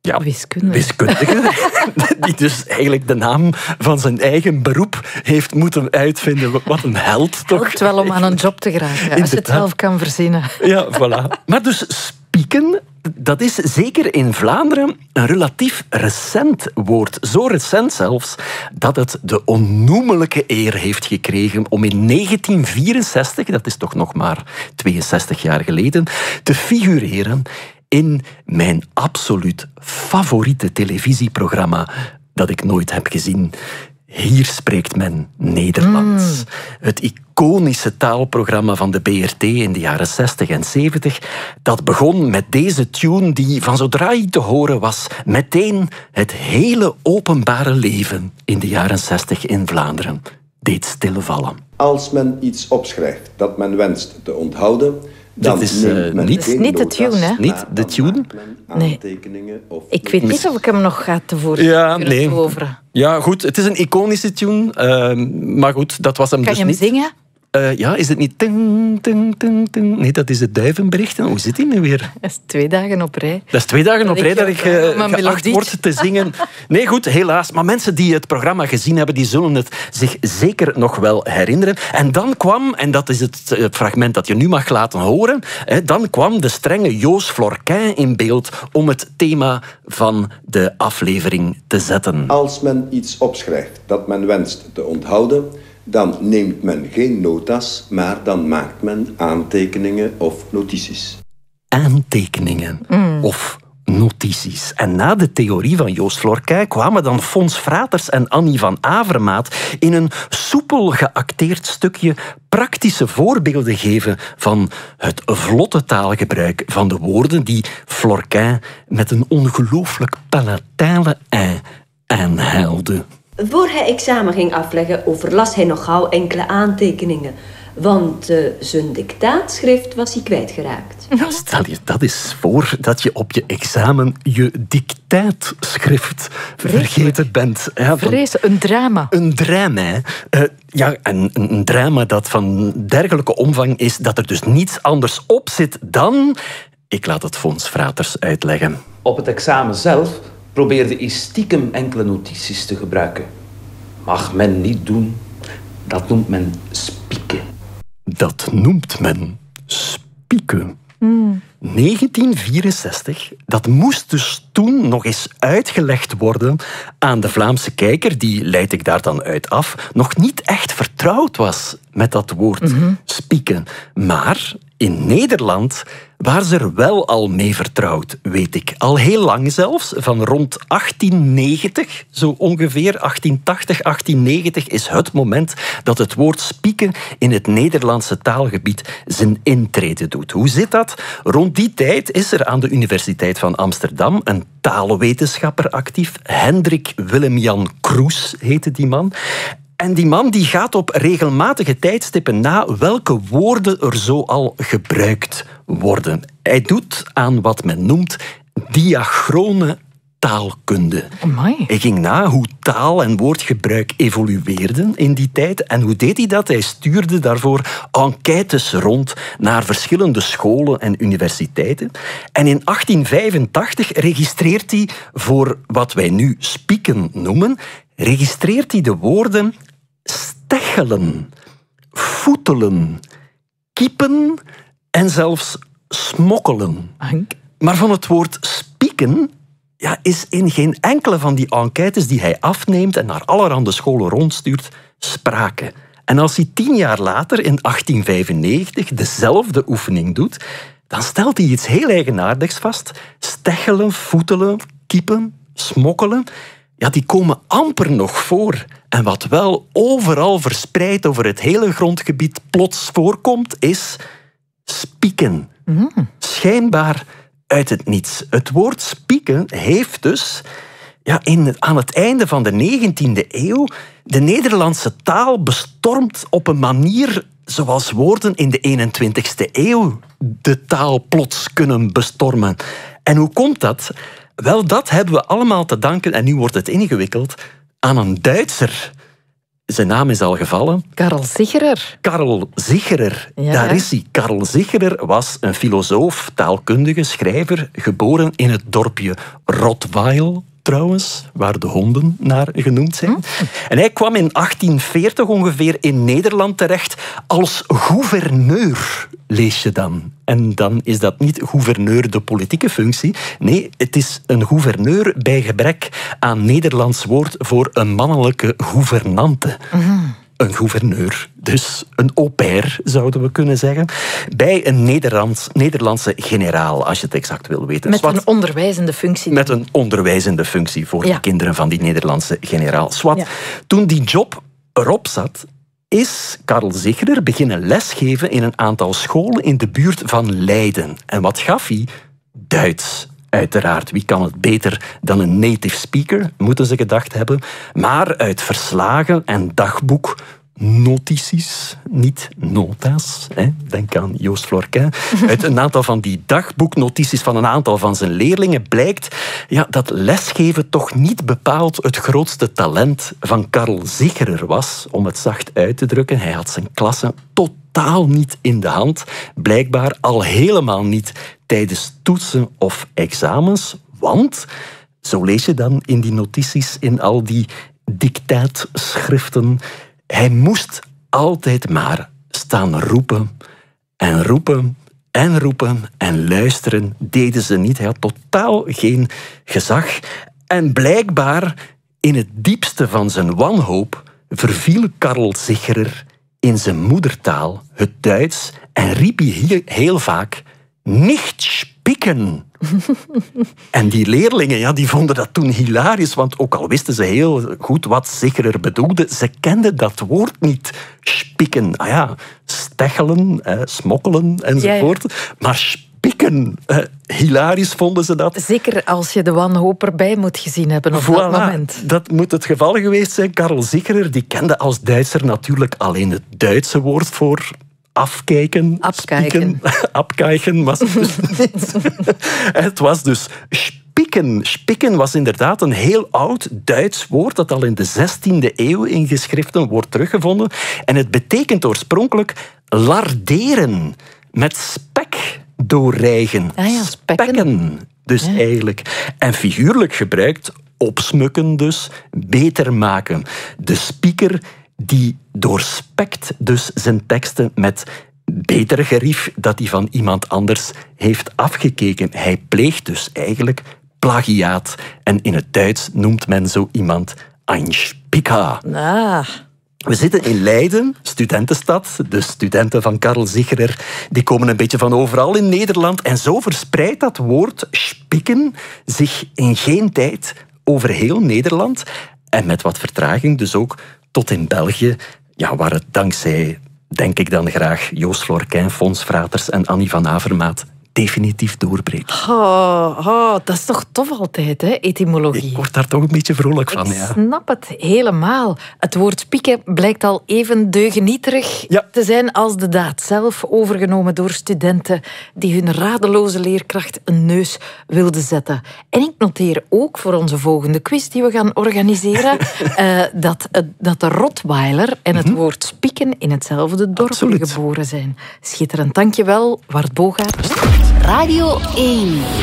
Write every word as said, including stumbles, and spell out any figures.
Ja, wiskundige. wiskundige. Die dus eigenlijk de naam van zijn eigen beroep heeft moeten uitvinden. Wat een held, toch? Helpt wel om aan een job te geraken, als je het zelf kan verzinnen. Ja, voilà. Maar dus spieken, dat is zeker in Vlaanderen een relatief recent woord. Zo recent zelfs, dat het de onnoemelijke eer heeft gekregen om in negentien vierenzestig, dat is toch nog maar tweeënzestig jaar geleden, te figureren in mijn absoluut favoriete televisieprogramma dat ik nooit heb gezien. Hier spreekt men Nederlands. Mm. Het iconische taalprogramma van de B R T in de jaren zestig en zeventig, dat begon met deze tune die, van zodra hij te horen was, meteen het hele openbare leven in de jaren zestig in Vlaanderen deed stilvallen. Als men iets opschrijft dat men wenst te onthouden, dat is uh, niet, niet de tune, hè? Niet de tune? Nee. Ik weet niet of ik hem nog ga tevoorschijn ja, nee. toveren. Ja, goed. Het is een iconische tune. Uh, maar goed, dat was hem kan dus je hem niet. zingen? Uh, ja, is het niet... Ting, ting, ting, ting. Nee, dat is het duivenbericht. Hoe zit hij nu weer? Dat is twee dagen op rij. Dat is twee dagen dat op rij dat ik uh, geacht word te zingen. Nee, goed, helaas. Maar mensen die het programma gezien hebben, die zullen het zich zeker nog wel herinneren. En dan kwam, en dat is het fragment dat je nu mag laten horen, hè, dan kwam de strenge Joos Florquin in beeld om het thema van de aflevering te zetten. Als men iets opschrijft dat men wenst te onthouden, dan neemt men geen notas, maar dan maakt men aantekeningen of notities. Aantekeningen mm. of notities. En na de theorie van Joost Florquin kwamen dan Fons Fraters en Annie van Avermaat in een soepel geacteerd stukje praktische voorbeelden geven van het vlotte taalgebruik van de woorden die Florquin met een ongelooflijk palatale ei aanhaalde. Voor hij examen ging afleggen, overlas hij nog gauw enkele aantekeningen. Want uh, zijn dictaatschrift was hij kwijtgeraakt. Ja, stel je dat eens voor dat je op je examen je dictaatschrift vergeten bent. Ja, Vrees, een drama. Een drama. Uh, ja, en een drama dat van dergelijke omvang is dat er dus niets anders op zit dan... Ik laat het Fons Fraters uitleggen. Op het examen zelf probeerde hij stiekem enkele notities te gebruiken. Mag men niet doen. Dat noemt men spieken. Dat noemt men spieken. Mm. negentien vierenzestig, dat moest dus toen nog eens uitgelegd worden aan de Vlaamse kijker, die, leid ik daar dan uit af, nog niet echt vertrouwd was met dat woord mm-hmm. spieken. Maar in Nederland waren ze er wel al mee vertrouwd, weet ik. Al heel lang zelfs, van rond achttien negentig, zo ongeveer, achttien tachtig, achttien negentig is het moment dat het woord spieken in het Nederlandse taalgebied zijn intrede doet. Hoe zit dat? Rond die tijd is er aan de Universiteit van Amsterdam een taalwetenschapper actief. Hendrik Willem-Jan Kroes heette die man. En die man die gaat op regelmatige tijdstippen na welke woorden er zo al gebruikt worden. Hij doet aan wat men noemt diachrone taalkunde. Amai. Hij ging na hoe taal en woordgebruik evolueerden in die tijd. En hoe deed hij dat? Hij stuurde daarvoor enquêtes rond naar verschillende scholen en universiteiten. En in achttien vijfentachtig registreert hij voor wat wij nu spieken noemen, registreert hij de woorden stechelen, voetelen, kiepen en zelfs smokkelen. Hank. Maar van het woord spieken ja, is in geen enkele van die enquêtes die hij afneemt en naar allerhande scholen rondstuurt, sprake. En als hij tien jaar later, in achttien vijfennegentig, dezelfde oefening doet, dan stelt hij iets heel eigenaardigs vast. Stechelen, voetelen, kiepen, smokkelen, ja, die komen amper nog voor. En wat wel overal verspreid over het hele grondgebied plots voorkomt, is spieken. Mm. Schijnbaar uit het niets. Het woord spieken heeft dus ja, in, aan het einde van de negentiende eeuw de Nederlandse taal bestormd op een manier zoals woorden in de eenentwintigste eeuw de taal plots kunnen bestormen. En hoe komt dat? Wel, dat hebben we allemaal te danken, en nu wordt het ingewikkeld, aan een Duitser. Zijn naam is al gevallen. Karl Zicherer. Karl Zicherer, Ja. daar is hij. Karl Zicherer was een filosoof, taalkundige, schrijver, geboren in het dorpje Rottweil, trouwens, waar de honden naar genoemd zijn. Hm? En hij kwam in achttien veertig ongeveer in Nederland terecht als gouverneur, lees je dan. En dan is dat niet gouverneur de politieke functie. Nee, het is een gouverneur bij gebrek aan Nederlands woord voor een mannelijke gouvernante. Mm. Een gouverneur, dus een au pair, zouden we kunnen zeggen, bij een Nederlands, Nederlandse generaal, als je het exact wil weten. Met Swat, een onderwijzende functie. Met een onderwijzende functie voor ja. de kinderen van die Nederlandse generaal. Swat, ja. Toen die job erop zat, is Karl Zicherer beginnen lesgeven in een aantal scholen in de buurt van Leiden. En wat gaf hij? Duits. Uiteraard, wie kan het beter dan een native speaker, moeten ze gedacht hebben. Maar uit verslagen en dagboeknotities, niet nota's, hè, denk aan Joost Florquin, uit een aantal van die dagboeknotities van een aantal van zijn leerlingen blijkt ja, dat lesgeven toch niet bepaald het grootste talent van Karl Zicherer was, om het zacht uit te drukken. Hij had zijn klasse totaal niet in de hand, blijkbaar al helemaal niet tijdens toetsen of examens, want, zo lees je dan in die notities, in al die dictaatschriften, hij moest altijd maar staan roepen en roepen en roepen en luisteren deden ze niet. Hij had totaal geen gezag. En blijkbaar, in het diepste van zijn wanhoop, verviel Karl Zicherer in zijn moedertaal, het Duits, en riep hij heel vaak niet spieken. En die leerlingen ja, die vonden dat toen hilarisch, want ook al wisten ze heel goed wat Zicherer bedoelde, ze kenden dat woord niet, spieken. Ah ja, stechelen, eh, smokkelen enzovoort. Ja, ja. Maar spieken, eh, hilarisch vonden ze dat. Zeker als je de wanhoop erbij moet gezien hebben op voilà, dat moment. Dat moet het geval geweest zijn. Karl Zicherer die kende als Duitser natuurlijk alleen het Duitse woord voor afkijken, Abkijken. Abkijken was het dus niet. Het was dus spieken. Spieken was inderdaad een heel oud Duits woord dat al in de zestiende eeuw in geschriften wordt teruggevonden. En het betekent oorspronkelijk larderen, met spek doorrijgen. Ah ja, spekken. Spekken, dus ja. eigenlijk. En figuurlijk gebruikt, opsmukken dus, beter maken. De speaker die doorspekt dus zijn teksten met beter gerief dat hij van iemand anders heeft afgekeken. Hij pleegt dus eigenlijk plagiaat. En in het Duits noemt men zo iemand ein Spicker. Ah. We zitten in Leiden, studentenstad. De studenten van Karl Zicherer die komen een beetje van overal in Nederland. En zo verspreidt dat woord spikken zich in geen tijd over heel Nederland. En met wat vertraging dus ook tot in België, ja, waar het dankzij, denk ik dan graag, Joost Florquin, Fons Fraters en Annie van Avermaat definitief doorbreekt. Oh, oh, dat is toch tof altijd, hè, etymologie. Ik word daar toch een beetje vrolijk van, ik ja. Ik snap het helemaal. Het woord spieken blijkt al even deugenieterig ja. te zijn als de daad zelf, overgenomen door studenten die hun radeloze leerkracht een neus wilden zetten. En ik noteer ook voor onze volgende quiz die we gaan organiseren uh, dat, uh, dat de Rottweiler en het mm-hmm. woord spieken in hetzelfde dorp Absoluut. geboren zijn. Schitterend. Dank je wel, Wart Bogaert. Radio één.